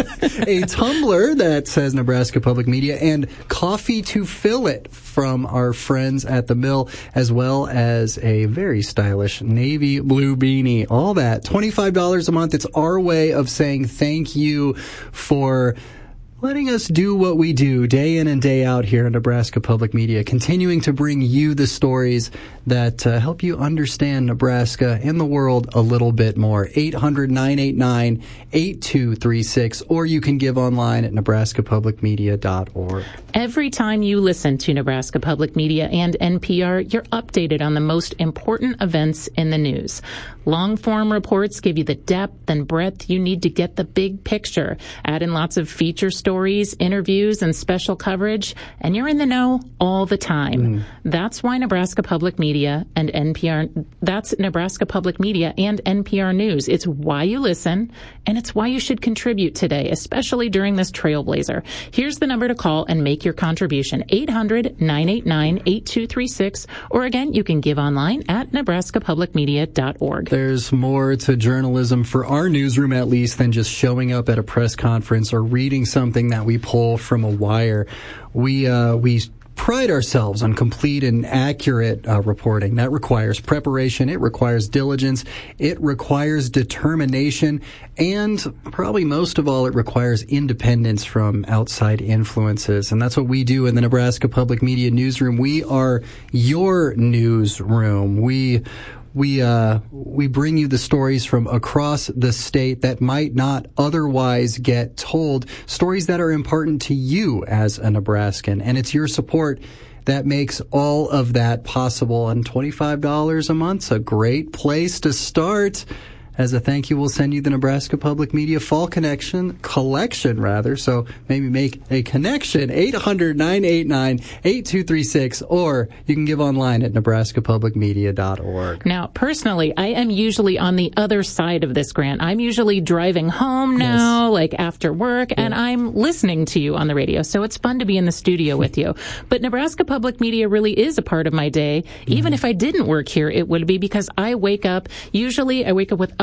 A tumbler that says Nebraska Public Media, and coffee to fill it from our friends at the mill, as well as a very stylish navy blue beanie. All that, twenty-five dollars a month. It's our way of saying thank you for letting us do what we do day in and day out here in Nebraska Public Media, continuing to bring you the stories that uh, help you understand Nebraska and the world a little bit more. eight hundred, nine eight nine, eight two three six, or you can give online at nebraska public media dot org. Every time you listen to Nebraska Public Media and N P R, you're updated on the most important events in the news. Long-form reports give you the depth and breadth you need to get the big picture. Add in lots of feature stories, interviews, and special coverage, and you're in the know all the time. Mm. That's why Nebraska Public Media and N P R, that's Nebraska Public Media and N P R News. It's why you listen, and it's why you should contribute today, especially during this Trailblazer. Here's the number to call and make your contribution, eight hundred, nine eight nine, eight two three six, or again, you can give online at nebraska public media dot org. There's more to journalism for our newsroom, at least, than just showing up at a press conference or reading something that we pull from a wire. We, uh, we pride ourselves on complete and accurate uh, reporting. That requires preparation. It requires diligence. It requires determination. And probably most of all, it requires independence from outside influences. And that's what we do in the Nebraska Public Media Newsroom. We are your newsroom. We We uh we bring you the stories from across the state that might not otherwise get told, stories that are important to you as a Nebraskan. And it's your support that makes all of that possible. And twenty-five dollars a month's a great place to start. As a thank you, we'll send you the Nebraska Public Media Fall Connection collection, rather. So maybe make a connection, eight hundred, nine eight nine, eight two three six, or you can give online at nebraska public media dot org. Now, personally, I am usually on the other side of this, Grant. I'm usually driving home now, yes. like after work, yeah. and I'm listening to you on the radio. So it's fun to be in the studio with you. But Nebraska Public Media really is a part of my day. Even mm-hmm. if I didn't work here, it would be because I wake up, usually I wake up with up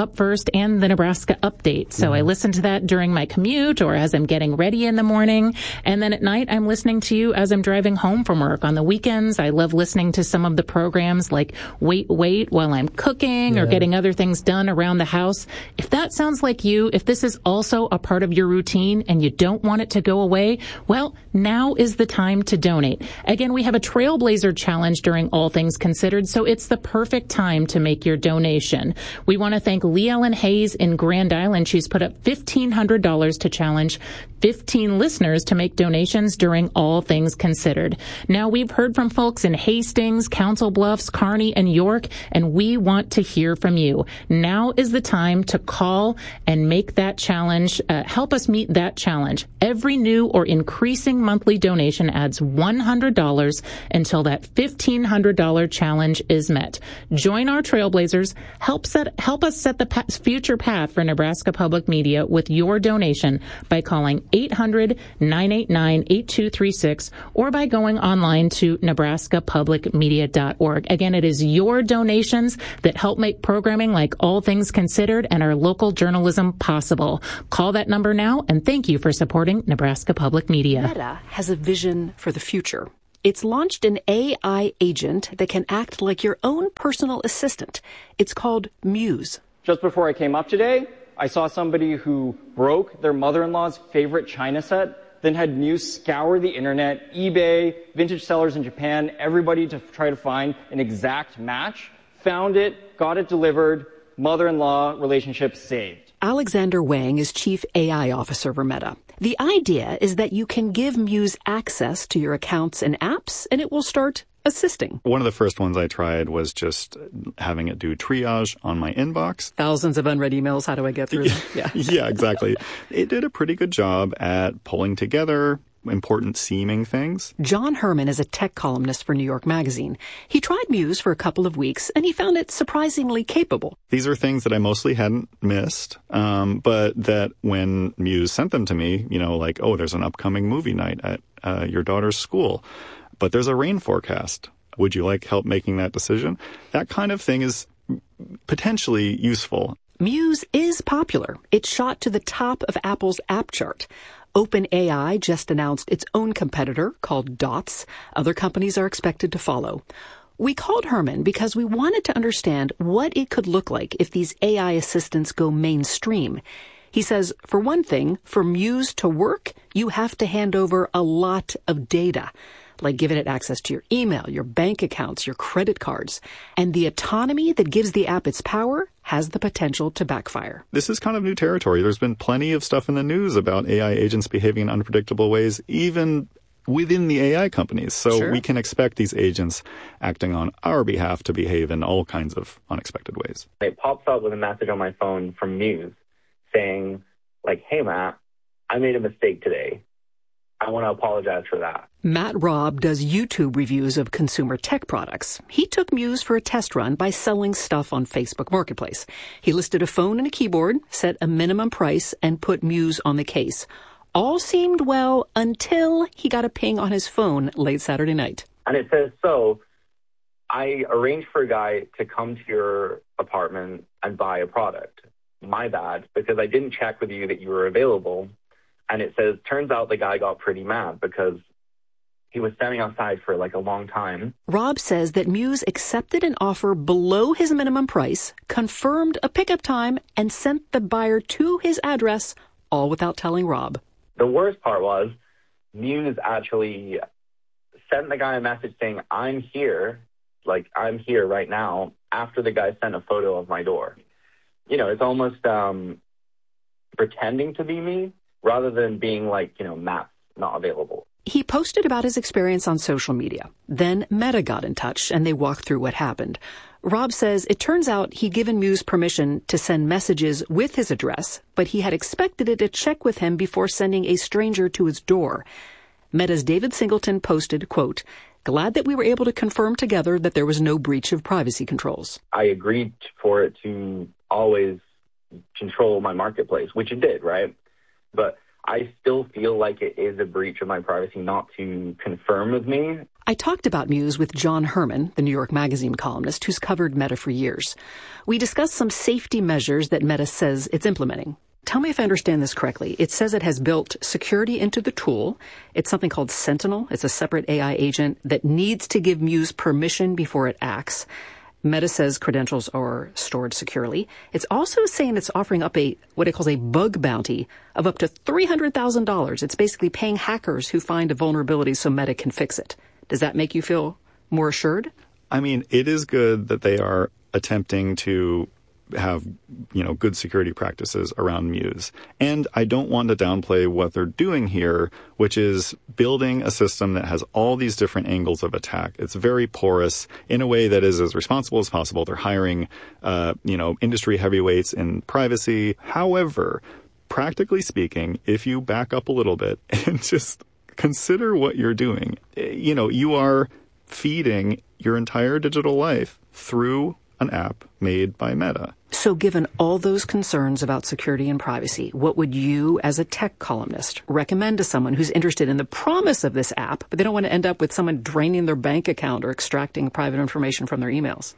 Up First and the Nebraska Update. So I listen to that during my commute or as I'm getting ready in the morning. And then at night, I'm listening to you as I'm driving home from work. On the weekends, I love listening to some of the programs like Wait, Wait while I'm cooking yeah. or getting other things done around the house. If that sounds like you, if this is also a part of your routine and you don't want it to go away, well, now is the time to donate. Again, we have a Trailblazer Challenge during All Things Considered, so it's the perfect time to make your donation. We want to thank Lee Ellen Hayes in Grand Island. She's put up fifteen hundred dollars to challenge fifteen listeners to make donations during All Things Considered. Now, we've heard from folks in Hastings, Council Bluffs, Kearney, and York, and we want to hear from you. Now is the time to call and make that challenge. Uh, help us meet that challenge. Every new or increasing monthly donation adds one hundred dollars until that fifteen hundred dollars challenge is met. Join our Trailblazers. Help set, help us set the pa- future path for Nebraska Public Media with your donation by calling eight hundred, nine eight nine, eight two three six or by going online to nebraska public media dot org. Again, it is your donations that help make programming like All Things Considered and our local journalism possible. Call that number now, and thank you for supporting Nebraska Public Media. Meta has a vision for the future. It's launched an A I agent that can act like your own personal assistant. It's called Muse. Just before I came up today, I saw somebody who broke their mother-in-law's favorite china set, then had Muse scour the internet, eBay, vintage sellers in Japan, everybody to try to find an exact match, found it, got it delivered, mother-in-law relationship saved. Alexander Wang is Chief A I Officer for Meta. The idea is that you can give Muse access to your accounts and apps, and it will start assisting. One of the first ones I tried was just having it do triage on my inbox. Thousands of unread emails. How do I get through them? Yeah, yeah, exactly. It did a pretty good job at pulling together important seeming things. John Herman is a tech columnist for New York Magazine. He tried Muse for a couple of weeks, and he found it surprisingly capable. These are things that I mostly hadn't missed, um, but that when Muse sent them to me, you know, like, oh, there's an upcoming movie night at uh, your daughter's school, but there's a rain forecast. Would you like help making that decision? That kind of thing is potentially useful. Muse is popular. It shot to the top of Apple's app chart. OpenAI just announced its own competitor called Dots. Other companies are expected to follow. We called Herman because we wanted to understand what it could look like if these A I assistants go mainstream. He says, for one thing, for Muse to work, you have to hand over a lot of data, like giving it access to your email, your bank accounts, your credit cards. And the autonomy that gives the app its power has the potential to backfire. This is kind of new territory. There's been plenty of stuff in the news about A I agents behaving in unpredictable ways, even within the A I companies. So sure. We can expect these agents acting on our behalf to behave in all kinds of unexpected ways. It pops up with a message on my phone from Muse saying, like, hey, Matt, I made a mistake today. I want to apologize for that. Matt Robb does YouTube reviews of consumer tech products. He took Muse for a test run by selling stuff on Facebook Marketplace. He listed a phone and a keyboard, set a minimum price, and put Muse on the case. All seemed well until he got a ping on his phone late Saturday night. And it says, so I arranged for a guy to come to your apartment and buy a product. My bad, because I didn't check with you that you were available. And it says, turns out the guy got pretty mad because he was standing outside for like a long time. Rob says that Muse accepted an offer below his minimum price, confirmed a pickup time, and sent the buyer to his address, all without telling Rob. The worst part was Muse actually sent the guy a message saying, I'm here, like I'm here right now, after the guy sent a photo of my door. You know, it's almost um, pretending to be me, rather than being like, you know, Matt's not available. He posted about his experience on social media. Then Meta got in touch, and they walked through what happened. Rob says it turns out he'd given Muse permission to send messages with his address, but he had expected it to check with him before sending a stranger to his door. Meta's David Singleton posted, quote, glad that we were able to confirm together that there was no breach of privacy controls. I agreed for it to always control my marketplace, which it did, right? But I still feel like it is a breach of my privacy not to confirm with me. I talked about Muse with John Herman, the New York Magazine columnist who's covered Meta for years. We discussed some safety measures that Meta says it's implementing. Tell me if I understand this correctly. It says it has built security into the tool. It's something called Sentinel. It's a separate A I agent that needs to give Muse permission before it acts. Meta says credentials are stored securely. It's also saying it's offering up a what it calls a bug bounty of up to three hundred thousand dollars. It's basically paying hackers who find a vulnerability so Meta can fix it. Does that make you feel more assured? I mean, it is good that they are attempting to have, you know, good security practices around Muse. And I don't want to downplay what they're doing here, which is building a system that has all these different angles of attack. It's very porous in a way that is as responsible as possible. They're hiring, uh, you know, industry heavyweights in privacy. However, practically speaking, if you back up a little bit and just consider what you're doing, you know, you are feeding your entire digital life through an app made by Meta. So given all those concerns about security and privacy, what would you, as a tech columnist, recommend to someone who's interested in the promise of this app, but they don't want to end up with someone draining their bank account or extracting private information from their emails?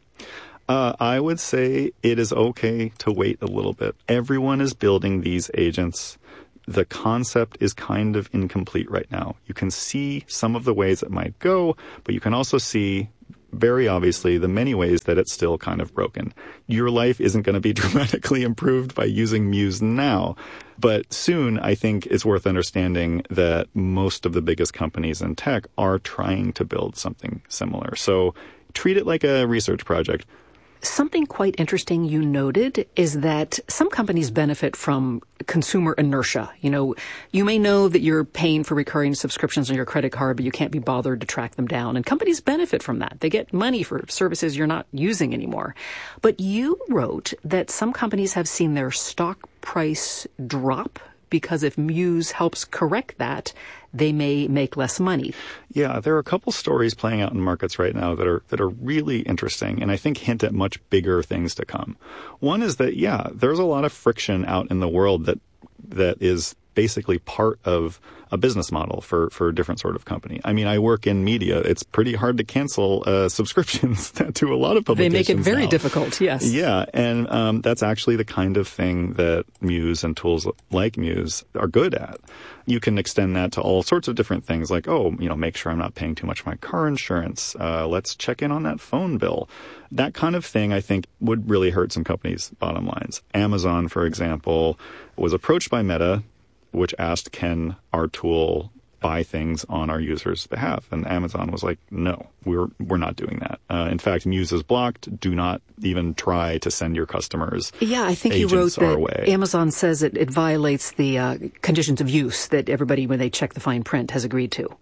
Uh, I would say it is okay to wait a little bit. Everyone is building these agents. The concept is kind of incomplete right now. You can see some of the ways it might go, but you can also see very obviously the many ways that it's still kind of broken. Your life isn't going to be dramatically improved by using Muse now, but soon I think it's worth understanding that most of the biggest companies in tech are trying to build something similar. So treat it like a research project. Something quite interesting you noted is that some companies benefit from consumer inertia. You know, you may know that you're paying for recurring subscriptions on your credit card, but you can't be bothered to track them down. And companies benefit from that. They get money for services you're not using anymore. But you wrote that some companies have seen their stock price drop because if Muse helps correct that, they may make less money. Yeah, there are a couple stories playing out in markets right now that are that are really interesting and I think hint at much bigger things to come. One is that, yeah, there's a lot of friction out in the world that that is basically part of a business model for, for a different sort of company. I mean, I work in media. It's pretty hard to cancel uh, subscriptions to a lot of publications. They make it very now. difficult, yes. Yeah, and um, that's actually the kind of thing that Muse and tools like Muse are good at. You can extend that to all sorts of different things like, oh, you know, make sure I'm not paying too much for my car insurance. Uh, let's check in on that phone bill. That kind of thing, I think, would really hurt some companies' bottom lines. Amazon, for example, was approached by Meta, which asked, can our tool buy things on our users' behalf? And Amazon was like, no, we're we're not doing that. Uh, in fact, Muse is blocked. Do not even try to send your customers Yeah, I think you wrote that Amazon says it, it violates the uh, conditions of use that everybody, when they check the fine print, has agreed to.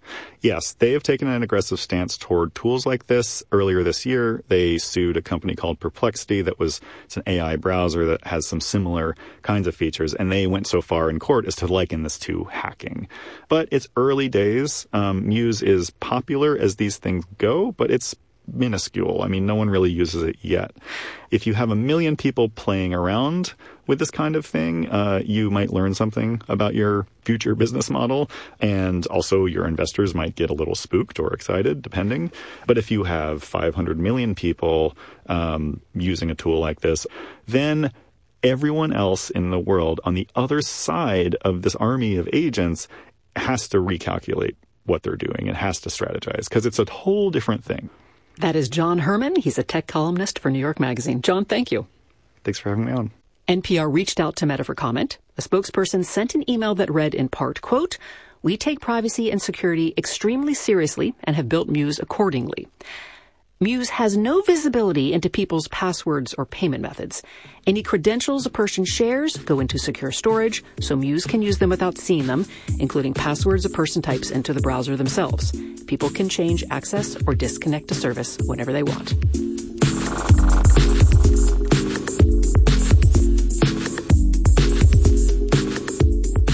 Yes, they have taken an aggressive stance toward tools like this. Earlier this year, they sued a company called Perplexity that was it's an A I browser that has some similar kinds of features, and they went so far in court as to liken this to hacking. But it's early days. Um, Muse is popular as these things go, but it's minuscule. I mean, no one really uses it yet. If you have a million people playing around with this kind of thing, uh, you might learn something about your future business model, and also your investors might get a little spooked or excited, depending. But if you have five hundred million people um, using a tool like this, then everyone else in the world on the other side of this army of agents has to recalculate what they're doing and has to strategize, because it's a whole different thing. That is John Herman. He's a tech columnist for New York Magazine. John, thank you. Thanks for having me on. N P R reached out to Meta for comment. A spokesperson sent an email that read in part, quote, "We take privacy and security extremely seriously and have built Muse accordingly. Muse has no visibility into people's passwords or payment methods. Any credentials a person shares go into secure storage, so Muse can use them without seeing them, including passwords a person types into the browser themselves. People can change access or disconnect a service whenever they want."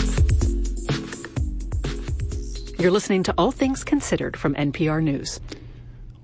You're listening to All Things Considered from N P R News.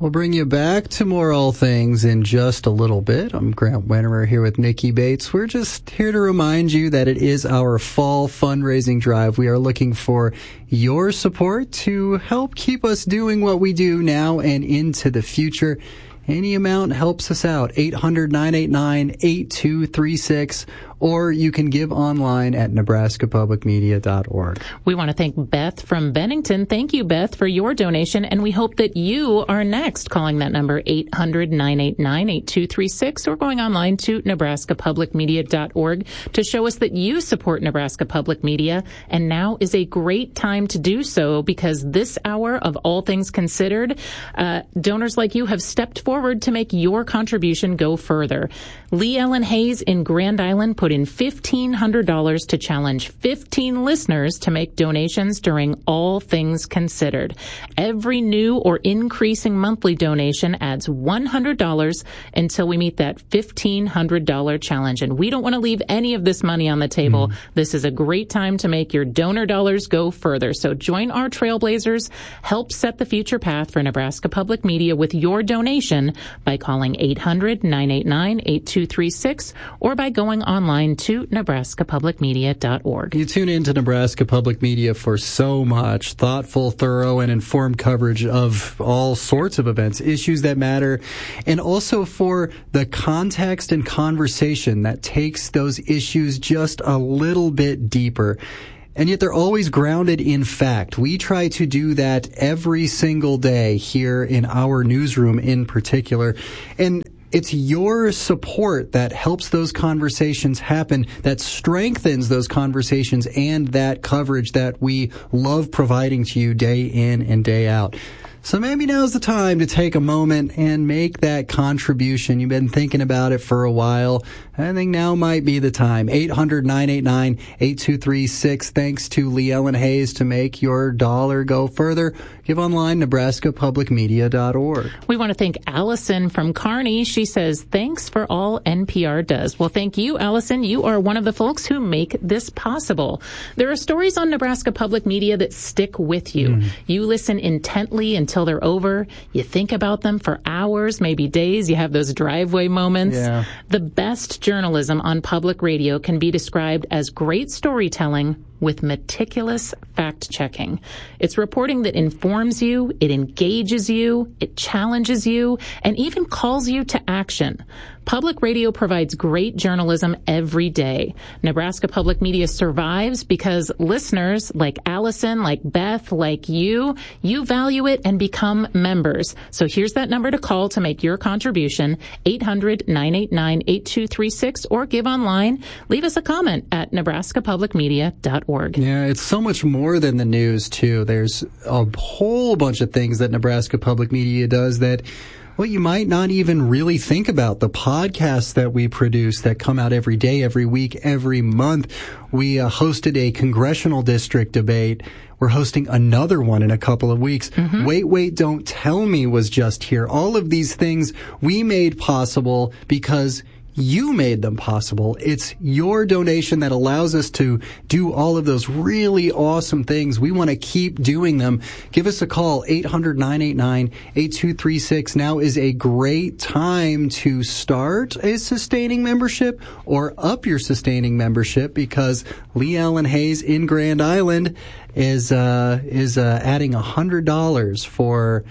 We'll bring you back to more All Things in just a little bit. I'm Grant Wennemer here with Nikki Bates. We're just here to remind you that it is our fall fundraising drive. We are looking for your support to help keep us doing what we do now and into the future. Any amount helps us out. eight hundred, nine eight nine, eight two three six, or you can give online at nebraska public media dot org. We want to thank Beth from Bennington. Thank you, Beth, for your donation, and we hope that you are next, calling that number eight hundred, nine eight nine, eight two three six, or going online to nebraska public media dot org to show us that you support Nebraska Public Media. And now is a great time to do so, because this hour of All Things Considered, uh, donors like you have stepped forward to make your contribution go further. Lee Ellen Hayes in Grand Island put in fifteen hundred dollars to challenge fifteen listeners to make donations during All Things Considered. Every new or increasing monthly donation adds one hundred dollars until we meet that fifteen hundred dollars challenge. And we don't want to leave any of this money on the table. Mm. This is a great time to make your donor dollars go further. So join our trailblazers. Help set the future path for Nebraska Public Media with your donation by calling eight hundred, nine eight nine, eight two three six or by going online to nebraska public media dot org. You tune in to Nebraska Public Media for so much thoughtful, thorough, and informed coverage of all sorts of events, issues that matter, and also for the context and conversation that takes those issues just a little bit deeper. And yet they're always grounded in fact. We try to do that every single day here in our newsroom in particular. And it's your support that helps those conversations happen, that strengthens those conversations and that coverage that we love providing to you day in and day out. So maybe now's the time to take a moment and make that contribution. You've been thinking about it for a while. I think now might be the time. eight hundred, nine eight nine, eight two three six. Thanks to Lee Ellen Hayes to make your dollar go further. Give online, nebraska public media dot org. We want to thank Allison from Kearney. She says, thanks for all N P R does. Well, thank you, Allison. You are one of the folks who make this possible. There are stories on Nebraska Public Media that stick with you. Mm. You listen intently until they're over. You think about them for hours, maybe days. You have those driveway moments. Yeah. The best journalism on public radio can be described as great storytelling with meticulous fact-checking. It's reporting that informs you, it engages you, it challenges you, and even calls you to action. Public radio provides great journalism every day. Nebraska Public Media survives because listeners like Allison, like Beth, like you, you value it and become members. So here's that number to call to make your contribution, eight hundred, nine eight nine, eight two three six, or give online. Leave us a comment at nebraska public media dot org. Yeah, it's so much more than the news, too. There's a whole bunch of things that Nebraska Public Media does that, well, you might not even really think about. The podcasts that we produce that come out every day, every week, every month. We uh, hosted a congressional district debate. We're hosting another one in a couple of weeks. Mm-hmm. Wait, Wait, Don't Tell Me was just here. All of these things we made possible because you made them possible. It's your donation that allows us to do all of those really awesome things. We want to keep doing them. Give us a call, eight hundred, nine eight nine, eight two three six. Now is a great time to start a sustaining membership or up your sustaining membership, because Lee Ellen Hayes in Grand Island is uh is uh adding one hundred dollars for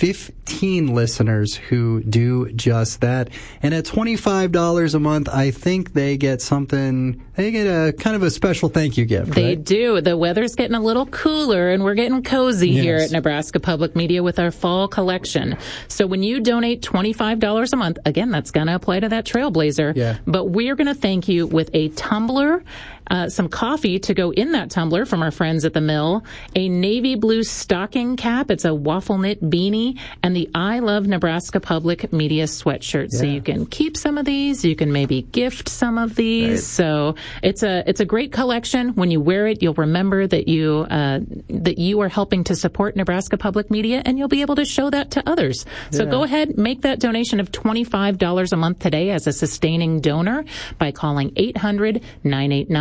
fifteen listeners who do just that. And at twenty-five dollars a month, I think they get something, they get a kind of a special thank you gift. They right? do. The weather's getting a little cooler and we're getting cozy yes. here at Nebraska Public Media with our fall collection. So when you donate twenty-five dollars a month, again, that's going to apply to that Trailblazer. Yeah. But we're going to thank you with a tumbler, uh, some coffee to go in that tumbler from our friends at the mill, a navy blue stocking cap, it's a waffle knit beanie, and the I Love Nebraska Public Media sweatshirt. Yeah. So you can keep some of these, you can maybe gift some of these. Right. So it's a it's a great collection. When you wear it, you'll remember that you uh, that you are helping to support Nebraska Public Media, and you'll be able to show that to others. So yeah. go ahead, make that donation of twenty-five dollars a month today as a sustaining donor by calling eight hundred, nine eight nine,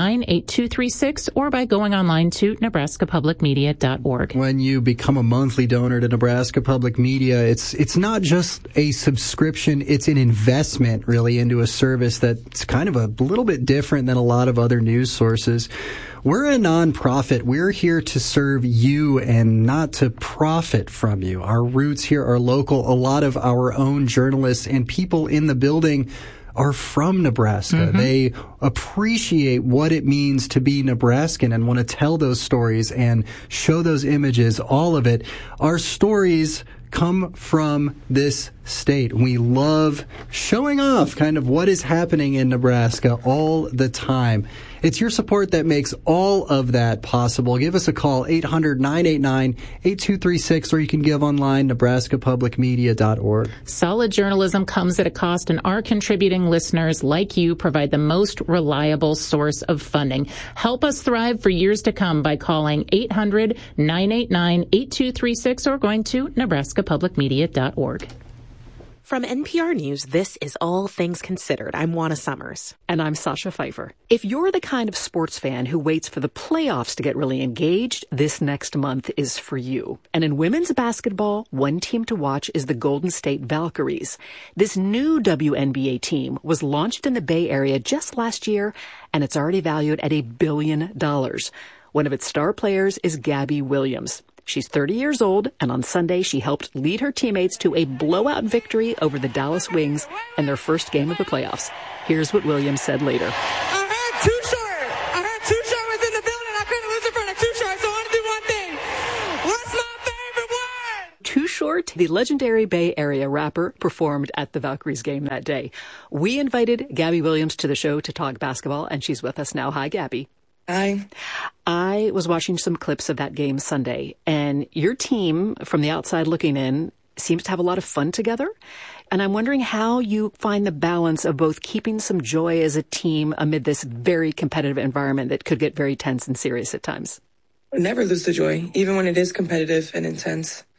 nine, eight two three six or by going online to nebraska public media dot org. When you become a monthly donor to Nebraska Public Media, it's it's not just a subscription, it's an investment really into a service that's kind of a little bit different than a lot of other news sources. We're a nonprofit. We're here to serve you and not to profit from you. Our roots here are local. A lot of our own journalists and people in the building are from Nebraska. Mm-hmm. They appreciate what it means to be Nebraskan and want to tell those stories and show those images, all of it. Our stories come from this state. We love showing off kind of what is happening in Nebraska all the time. It's your support that makes all of that possible. Give us a call, eight hundred, nine eight nine, eight two three six, or you can give online, nebraska public media dot org. Solid journalism comes at a cost, and our contributing listeners like you provide the most reliable source of funding. Help us thrive for years to come by calling eight hundred, nine eight nine, eight two three six or going to nebraska public media dot org. From N P R News, this is All Things Considered. I'm Juana Summers. And I'm Sasha Pfeiffer. If you're the kind of sports fan who waits for the playoffs to get really engaged, this next month is for you. And in women's basketball, one team to watch is the Golden State Valkyries. This new W N B A team was launched in the Bay Area just last year, and it's already valued at a billion dollars. One of its star players is Gabby Williams. She's thirty years old, and on Sunday she helped lead her teammates to a blowout victory over the Dallas Wings in their first game of the playoffs. Here's what Williams said later. I heard Too Short. I heard Too Short was in the building. I couldn't lose in front of Too Short, so I want to do one thing. What's my favorite word? Too Short, the legendary Bay Area rapper, performed at the Valkyries game that day. We invited Gabby Williams to the show to talk basketball, and she's with us now. Hi, Gabby. Hi. I was watching some clips of that game Sunday, and your team, from the outside looking in, seems to have a lot of fun together. And I'm wondering how you find the balance of both keeping some joy as a team amid this very competitive environment that could get very tense and serious at times. Never lose the joy, even when it is competitive and intense.